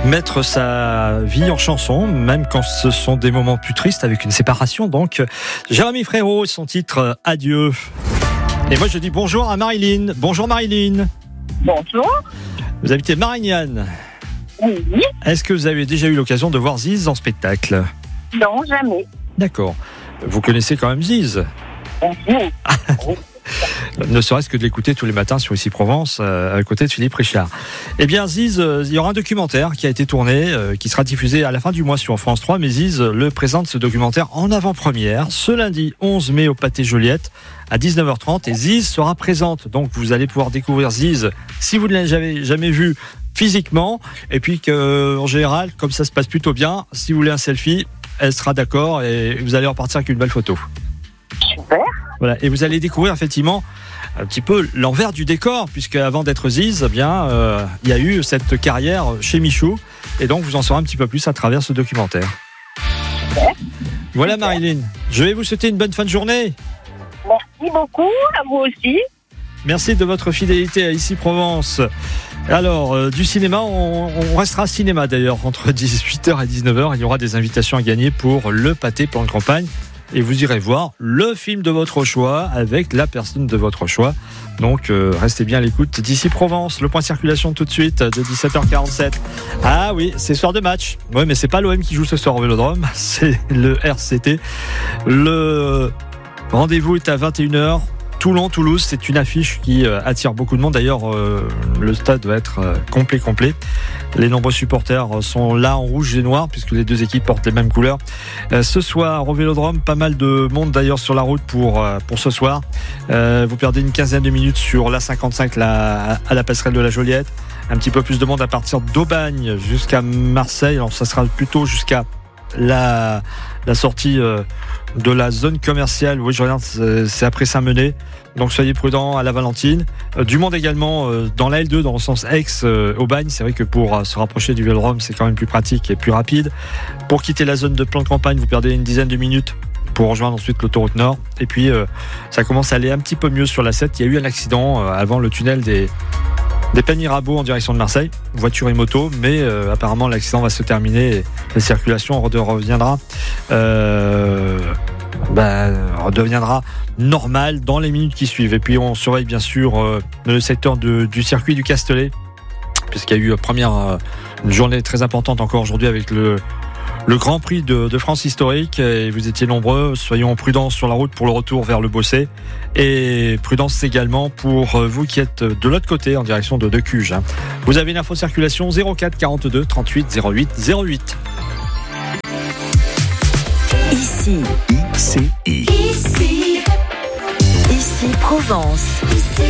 mettre sa vie en chanson, même quand ce sont des moments plus tristes avec une séparation. Donc, Jérémy Frérot et son titre Adieu. Et moi, je dis bonjour à Marilyn. Bonjour Marilyn. Bonjour. Vous habitez Marignane. Oui. Est-ce que vous avez déjà eu l'occasion de voir Ziz en spectacle ? Non, jamais. D'accord. Vous connaissez quand même Ziz ? Oui. Ne serait-ce que de l'écouter tous les matins sur Ici Provence, à côté de Philippe Richard. Eh bien, Ziz, il y aura un documentaire qui a été tourné, qui sera diffusé à la fin du mois sur France 3, mais Ziz le présente ce documentaire en avant-première, ce lundi 11 mai au Pâté Joliette, à 19h30, et Ziz sera présente. Donc, vous allez pouvoir découvrir Ziz, si vous ne l'avez jamais vu physiquement, et puis qu'en général, comme ça se passe plutôt bien, si vous voulez un selfie, elle sera d'accord, et vous allez repartir avec une belle photo. Super. Voilà, et vous allez découvrir effectivement un petit peu l'envers du décor, puisque avant d'être Ziz, il y a eu cette carrière chez Michou, et donc vous en saurez un petit peu plus à travers ce documentaire. Super. Voilà Super. Marilyn, je vais vous souhaiter une bonne fin de journée. Merci beaucoup, à vous aussi. Merci de votre fidélité à Ici Provence. Alors, du cinéma, on restera cinéma d'ailleurs, entre 18h et 19h, il y aura des invitations à gagner pour le pâté plan de campagne. Et vous irez voir le film de votre choix avec la personne de votre choix. Donc restez bien à l'écoute d'Ici Provence. Le point circulation tout de suite de 17h47. Ah oui, c'est soir de match. Ouais, mais c'est pas l'OM qui joue ce soir au Vélodrome, c'est le RCT. Le rendez-vous est à 21h. Toulon-Toulouse, c'est une affiche qui attire beaucoup de monde. D'ailleurs, le stade doit être complet. Les nombreux supporters sont là en rouge et noir, puisque les deux équipes portent les mêmes couleurs. Ce soir, au Vélodrome, pas mal de monde d'ailleurs sur la route pour ce soir. Vous perdez une quinzaine de minutes sur l'A55 à la passerelle de la Joliette. Un petit peu plus de monde à partir d'Aubagne jusqu'à Marseille. Alors, ça sera plutôt jusqu'à la sortie de la zone commerciale. Oui, je regarde, c'est après Saint-Menet. Donc soyez prudents à la Valentine. Du monde également dans la L2, dans le sens Aix-Aubagne. C'est vrai que pour se rapprocher du Vélodrome, c'est quand même plus pratique et plus rapide. Pour quitter la zone de plan de campagne, vous perdez une dizaine de minutes pour rejoindre ensuite l'autoroute Nord. Et puis, ça commence à aller un petit peu mieux sur la 7. Il y a eu un accident avant le tunnel des Penny-Rabault en direction de Marseille, voiture et moto, mais apparemment l'accident va se terminer et la circulation redeviendra normale dans les minutes qui suivent. Et puis on surveille bien sûr le secteur du circuit du Castellet, puisqu'il y a eu une journée très importante encore aujourd'hui avec le Grand Prix de France historique, et vous étiez nombreux. Soyons prudents sur la route pour le retour vers le Bossé, et prudence également pour vous qui êtes de l'autre côté en direction de Cuges. Vous avez une info circulation 04 42 38 08 08. Ici Provence.